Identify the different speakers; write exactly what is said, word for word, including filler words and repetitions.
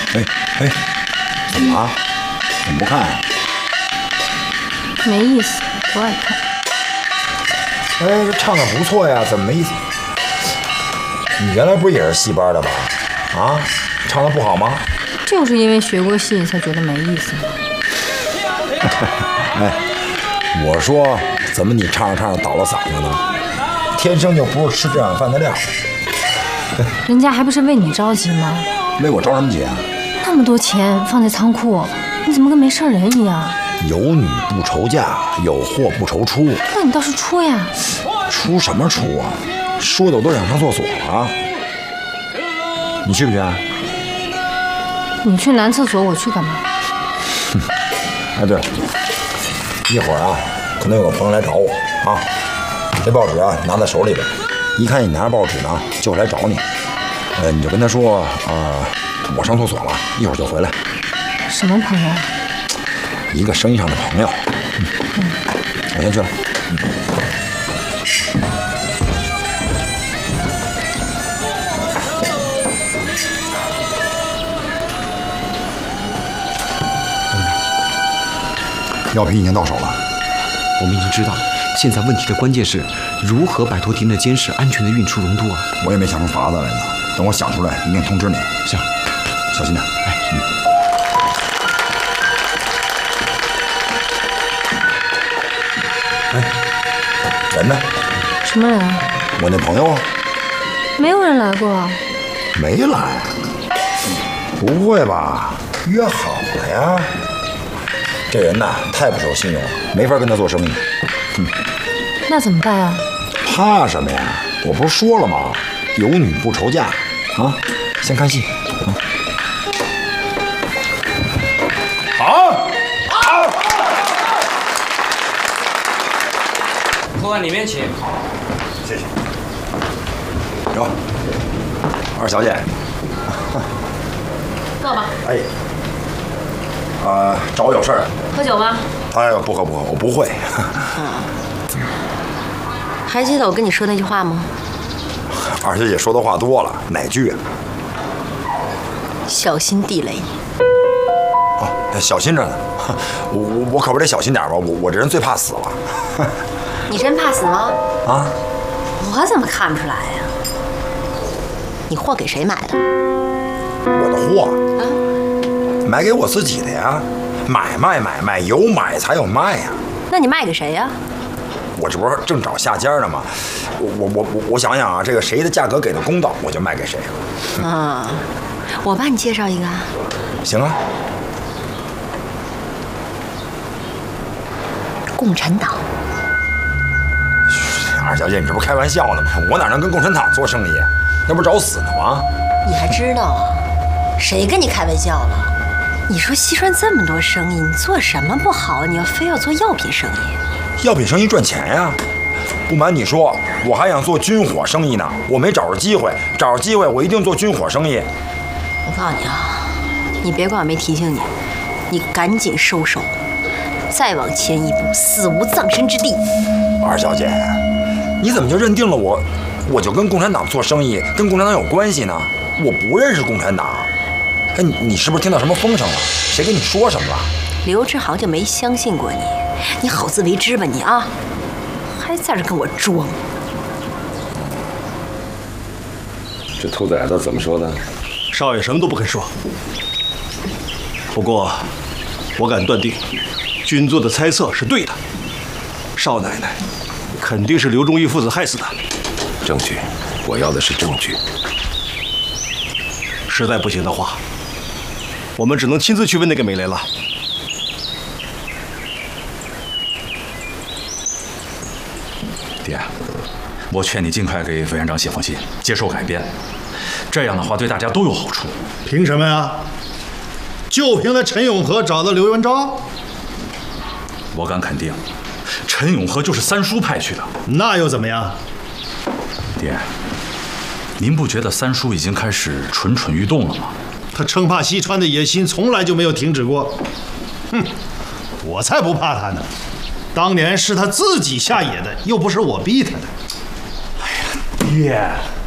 Speaker 1: 哎哎，怎么了？怎么不看呀？
Speaker 2: 没意思，不爱看。
Speaker 1: 哎，这唱的不错呀，怎么没意思？你原来不是也是戏班的吧？啊，唱的不好吗？
Speaker 2: 就是因为学过戏才觉得没意思。
Speaker 1: 哎，我说怎么你唱着唱着倒了嗓子呢？天生就不是吃这碗饭的料。
Speaker 2: 人家还不是为你着急吗？
Speaker 1: 为我着什么急啊？
Speaker 2: 那么多钱放在仓库，你怎么跟没事人一样？
Speaker 1: 有女不愁嫁，有货不愁出。
Speaker 2: 那你倒是出呀！
Speaker 1: 出什么出啊？说的我都想上厕所了。你去不去啊？
Speaker 2: 你去男厕所，我去干嘛？
Speaker 1: 哎，对了，一会儿啊，可能有个朋友来找我啊。这报纸啊，拿在手里边，一看你拿着报纸呢，就来找你。呃，你就跟他说啊、呃，我上厕所了，一会儿就回来。
Speaker 2: 什么朋友？
Speaker 1: 一个生意上的朋友。嗯，嗯我先去了。嗯。药品已经到手了，
Speaker 3: 我们已经知道了。现在问题的关键是如何摆脱敌人的监视，安全的运出荣都啊！
Speaker 1: 我也没想出法子来呢，等我想出来，一定通知你。
Speaker 3: 行，
Speaker 1: 小心点。哎，嗯。哎，人呢？
Speaker 2: 什么人啊？
Speaker 1: 我那朋友啊。
Speaker 2: 没有人来过。
Speaker 1: 没来？不会吧？约好了呀。这人呐，太不守信用了，没法跟他做生意。嗯，
Speaker 2: 那怎么办啊？
Speaker 1: 怕什么呀？我不是说了吗？有女不愁嫁啊！先看戏。啊、好，好。
Speaker 4: 客官里面请。
Speaker 1: 谢谢。有，二小姐。
Speaker 2: 坐吧。
Speaker 1: 哎。啊、呃，找我有事儿？
Speaker 2: 喝酒吗？
Speaker 1: 哎呦，不喝不喝，我不会。
Speaker 5: 嗯。还记得我跟你说那句话吗？
Speaker 1: 二小姐说的话多了，哪句啊？
Speaker 5: 小心地雷。
Speaker 1: 哦，小心着呢。我我我可不得小心点吧？我我这人最怕死了。
Speaker 5: 你真怕死吗？
Speaker 1: 啊？
Speaker 5: 我怎么看不出来呀？你货给谁买的？
Speaker 1: 我的货
Speaker 5: 啊？
Speaker 1: 买给我自己的呀。买卖买卖，有买才有卖呀。
Speaker 5: 那你卖给谁呀？
Speaker 1: 我这不是正找下家呢吗？我我我我我想想啊，这个谁的价格给的公道，我就卖给谁。
Speaker 5: 啊，我帮你介绍一个。
Speaker 1: 行啊。
Speaker 5: 共产党。
Speaker 1: 二小姐，你这不开玩笑呢吗？我哪能跟共产党做生意？那不是找死呢吗？
Speaker 5: 你还知道啊？谁跟你开玩笑了？你说西川这么多生意，你做什么不好？你要非要做药品生意？
Speaker 1: 药品生意赚钱呀！不瞒你说，我还想做军火生意呢，我没找着机会，找着机会我一定做军火生意。
Speaker 5: 我告诉你啊，你别怪我没提醒你，你赶紧收手，再往前一步，死无葬身之地。
Speaker 1: 二小姐，你怎么就认定了我，我就跟共产党做生意，跟共产党有关系呢？我不认识共产党。哎，你你是不是听到什么风声了？谁跟你说什么了？
Speaker 5: 刘志豪就没相信过你，你好自为之吧你啊！还在这跟我装。
Speaker 6: 这兔崽子怎么说呢？
Speaker 7: 少爷什么都不肯说。不过，我敢断定，君做的猜测是对的。少奶奶肯定是刘忠义父子害死的。
Speaker 6: 证据，我要的是证据。
Speaker 7: 实在不行的话，我们只能亲自去问那个美莲了。
Speaker 8: 爹，我劝你尽快给委员长写封信，接受改编，这样的话对大家都有好处。
Speaker 9: 凭什么呀？就凭他陈永和找到刘元璋？
Speaker 8: 我敢肯定，陈永和就是三叔派去的。
Speaker 9: 那又怎么样？
Speaker 8: 爹，您不觉得三叔已经开始蠢蠢欲动了吗？
Speaker 9: 他称霸西川的野心从来就没有停止过。哼，我才不怕他呢！当年是他自己下野的，又不是我逼他的。
Speaker 7: 哎呀，爹！